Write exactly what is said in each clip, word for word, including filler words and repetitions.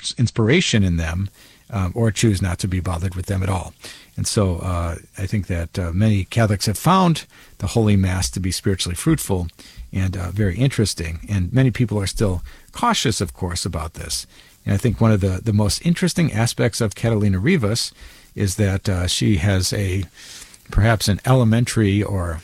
ins- inspiration in them, um, or choose not to be bothered with them at all. And so uh, I think that uh, many Catholics have found the Holy Mass to be spiritually fruitful and uh, very interesting. And many people are still cautious, of course, about this. And I think one of the, the most interesting aspects of Catalina Rivas is that uh, she has a perhaps an elementary or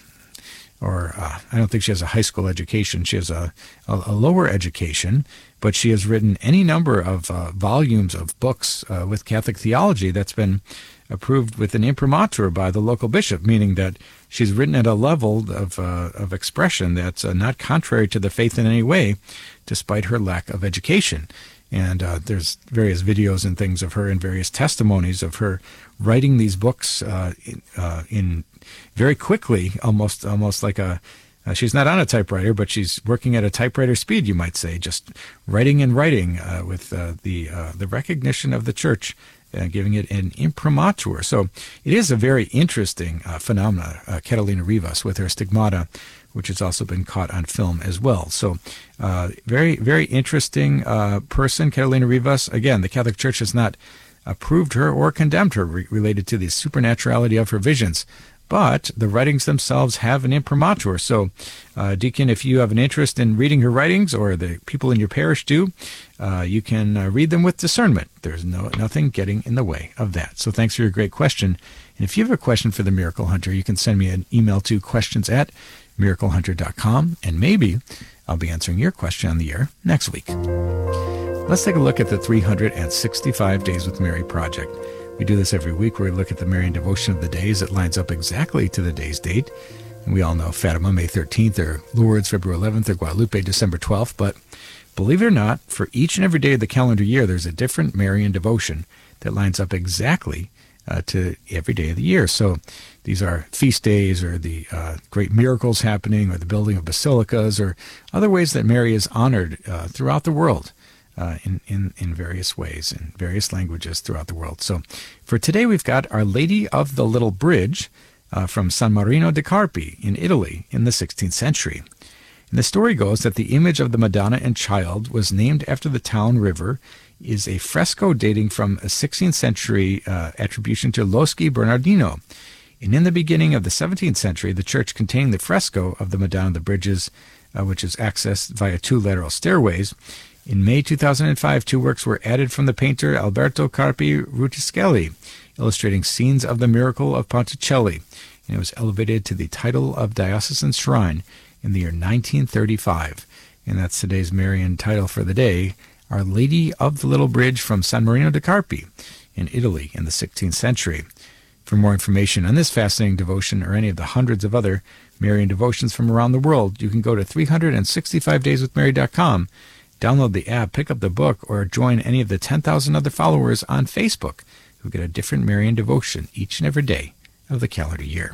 or uh, I don't think she has a high school education. She has a, a, a lower education, but she has written any number of uh, volumes of books uh, with Catholic theology that's been approved with an imprimatur by the local bishop, meaning that she's written at a level of uh, of expression that's uh, not contrary to the faith in any way, despite her lack of education. And uh, there's various videos and things of her and various testimonies of her writing these books uh, in, uh, in very quickly, almost almost like a, uh, she's not on a typewriter, but she's working at a typewriter speed, you might say, just writing and writing uh, with uh, the uh, the recognition of the Church, uh, giving it an imprimatur. So it is a very interesting uh, phenomena, uh, Catalina Rivas, with her Stigmata, which has also been caught on film as well. So uh, very, very interesting uh, person, Catalina Rivas. Again, the Catholic Church has not approved her or condemned her re- related to the supernaturality of her visions, but the writings themselves have an imprimatur. So, uh, Deacon, if you have an interest in reading her writings, or the people in your parish do, uh, you can uh, read them with discernment. There's no nothing getting in the way of that. So thanks for your great question. And if you have a question for the Miracle Hunter, you can send me an email to questions at miracle hunter dot com, and maybe I'll be answering your question on the air next week. Let's take a look at the three hundred sixty-five Days with Mary project. We do this every week where we look at the Marian devotion of the days. It lines up exactly to the day's date. And we all know Fatima, May thirteenth, or Lourdes, February eleventh, or Guadalupe, December twelfth. But believe it or not, for each and every day of the calendar year, there's a different Marian devotion that lines up exactly uh, to every day of the year. So these are feast days, or the uh, great miracles happening, or the building of basilicas, or other ways that Mary is honored uh, throughout the world. Uh, in, in, in various ways, in various languages throughout the world. So for today, we've got Our Lady of the Little Bridge uh, from San Marino de' Carpi in Italy in the sixteenth century. And the story goes that the image of the Madonna and Child was named after the town river, is a fresco dating from a sixteenth century uh, attribution to Loschi Bernardino. And in the beginning of the seventeenth century, the church containing the fresco of the Madonna of the Bridges, uh, which is accessed via two lateral stairways. In May two thousand five, two works were added from the painter Alberto Carpi Rutiscelli, illustrating scenes of the miracle of Ponticelli, and it was elevated to the title of diocesan shrine in the year nineteen thirty-five. And that's today's Marian title for the day, Our Lady of the Little Bridge from San Marino de' Carpi in Italy in the sixteenth century. For more information on this fascinating devotion, or any of the hundreds of other Marian devotions from around the world, you can go to three hundred sixty-five days with mary dot com. Download the app, pick up the book, or join any of the ten thousand other followers on Facebook who get a different Marian devotion each and every day of the calendar year.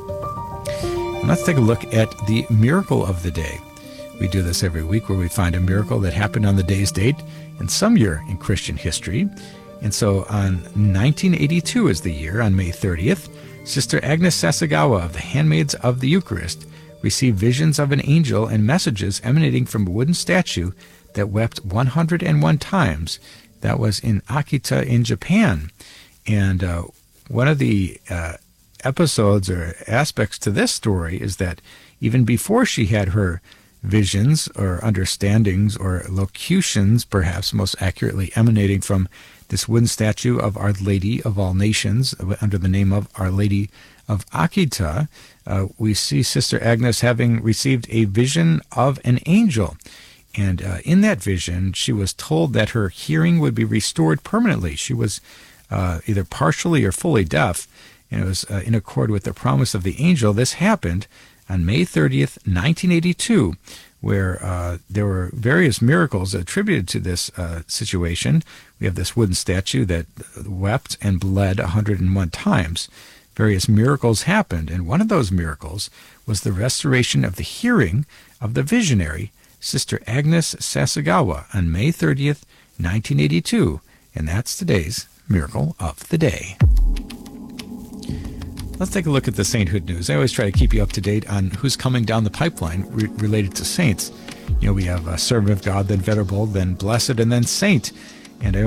And let's take a look at the miracle of the day. We do this every week where we find a miracle that happened on the day's date in some year in Christian history. And so on nineteen eighty-two is the year, on May thirtieth, Sister Agnes Sasagawa of the Handmaids of the Eucharist received visions of an angel and messages emanating from a wooden statue that wept one hundred one times. That was in Akita in Japan. And uh, one of the uh, episodes or aspects to this story is that even before she had her visions or understandings or locutions, perhaps most accurately emanating from this wooden statue of Our Lady of All Nations under the name of Our Lady of Akita, uh, we see Sister Agnes having received a vision of an angel. And uh, in that vision, she was told that her hearing would be restored permanently. She was uh, either partially or fully deaf, and it was uh, in accord with the promise of the angel. This happened on May thirtieth, nineteen eighty-two, where uh, there were various miracles attributed to this uh, situation. We have this wooden statue that wept and bled one hundred one times. Various miracles happened, and one of those miracles was the restoration of the hearing of the visionary, Sister Agnes Sasagawa, on May thirtieth, nineteen eighty-two, and that's today's Miracle of the Day. Let's take a look at the sainthood news. I always try to keep you up to date on who's coming down the pipeline re- related to saints. You know, we have a servant of God, then venerable, then blessed, and then saint. And I